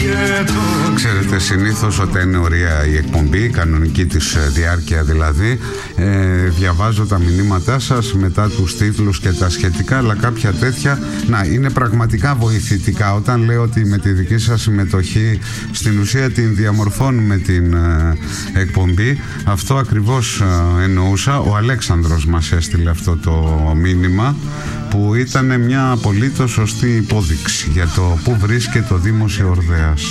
Ξέρετε, συνήθως όταν είναι ωραία η εκπομπή, η κανονική της διάρκεια δηλαδή, διαβάζω τα μηνύματά σας μετά τους τίτλους και τα σχετικά, αλλά κάποια τέτοια είναι πραγματικά βοηθητικά. Όταν λέω ότι με τη δική σας συμμετοχή στην ουσία την διαμορφώνουμε την εκπομπή, αυτό ακριβώς εννοούσα. Ο Αλέξανδρος μας έστειλε αυτό το μήνυμα, που ήταν μια απολύτως σωστή υπόδειξη για το πού βρίσκεται ο Δήμος Εορδαίας.